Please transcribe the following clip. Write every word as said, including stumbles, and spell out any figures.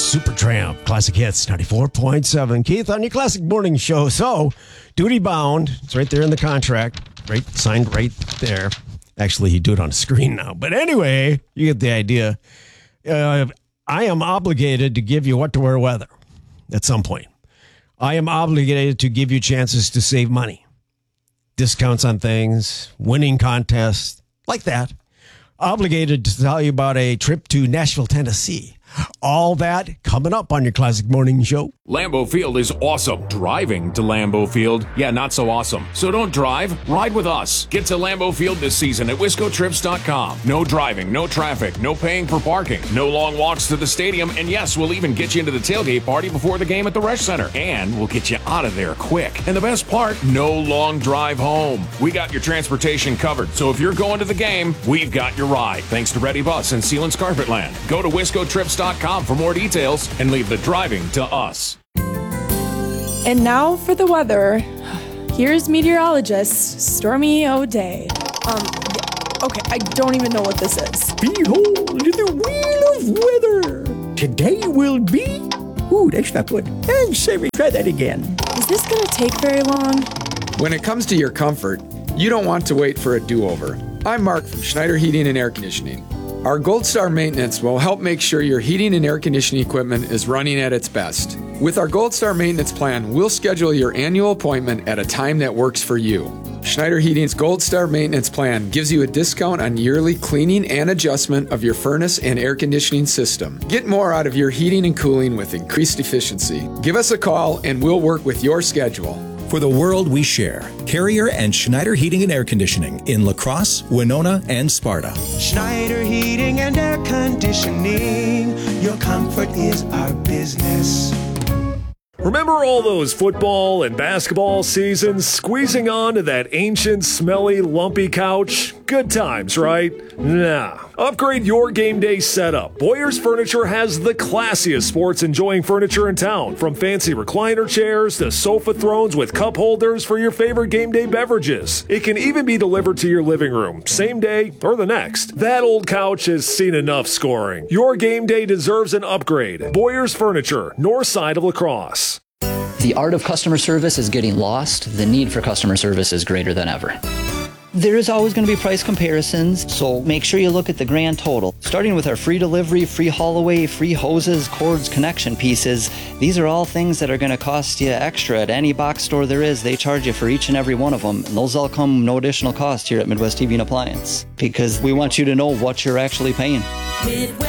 Supertramp, Classic Hits, ninety-four point seven. Keith, on your Classic Morning Show. So, duty bound. It's right there in the contract. Right, signed right there. Actually, you do it on a screen now. But anyway, you get the idea. Uh, I am obligated to give you what to wear weather at some point. I am obligated to give you chances to save money. Discounts on things, winning contests, like that. Obligated to tell you about a trip to Nashville, Tennessee. All that coming up on your Classic Morning Show. Lambeau Field is awesome. Driving to Lambeau Field, yeah, not so awesome. So don't drive, ride with us. Get to Lambeau Field this season at wisco trips dot com. No driving, no traffic, no paying for parking, no long walks to the stadium, and yes, we'll even get you into the tailgate party before the game at the Resch Center. And we'll get you out of there quick. And the best part, no long drive home. We got your transportation covered, so if you're going to the game, we've got your ride. Thanks to Ready Bus and Sealands Carpetland. Go to wisco trips dot com for more details and leave the driving to us. And now for the weather. Here's meteorologist Stormy O'Day. Um, yeah, okay, I don't even know what this is. Behold the wheel of weather. Today will be... Ooh, that's not good. And say we try that again. Is this going to take very long? When it comes to your comfort, you don't want to wait for a do-over. I'm Mark from Schneider Heating and Air Conditioning. Our Gold Star Maintenance will help make sure your heating and air conditioning equipment is running at its best. With our Gold Star Maintenance Plan, we'll schedule your annual appointment at a time that works for you. Schneider Heating's Gold Star Maintenance Plan gives you a discount on yearly cleaning and adjustment of your furnace and air conditioning system. Get more out of your heating and cooling with increased efficiency. Give us a call and we'll work with your schedule. For the world we share, Carrier and Schneider Heating and Air Conditioning in La Crosse, Winona, and Sparta. Schneider Heating and Air Conditioning, your comfort is our business. Remember all those football and basketball seasons squeezing onto that ancient, smelly, lumpy couch? Good times, right? Nah. Upgrade your game day setup. Boyer's Furniture has the classiest sports-enjoying furniture in town, from fancy recliner chairs to sofa thrones with cup holders for your favorite game day beverages. It can even be delivered to your living room, same day or the next. That old couch has seen enough scoring. Your game day deserves an upgrade. Boyer's Furniture, north side of La Crosse. The art of customer service is getting lost. The need for customer service is greater than ever. There is always going to be price comparisons, so make sure you look at the grand total. Starting with our free delivery, free haul away, free hoses, cords, connection pieces. These are all things that are going to cost you extra at any box store there is. They charge you for each and every one of them, and those all come no additional cost here at Midwest T V and Appliance, because we want you to know what you're actually paying. Midwest.